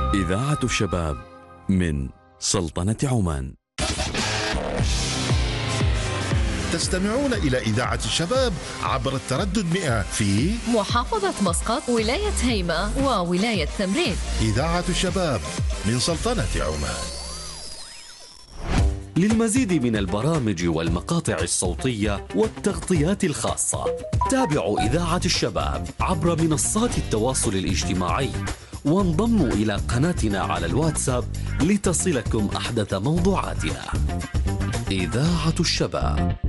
إذاعة الشباب من سلطنة عمان. تستمعون إلى إذاعة الشباب عبر التردد 100 في محافظة مسقط، ولاية هيمة وولاية تمرين. إذاعة الشباب من سلطنة عمان. للمزيد من البرامج والمقاطع الصوتية والتغطيات الخاصة تابعوا إذاعة الشباب عبر منصات التواصل الاجتماعي، وانضموا إلى قناتنا على الواتساب لتصلكم أحدث موضوعاتنا. إذاعة الشباب.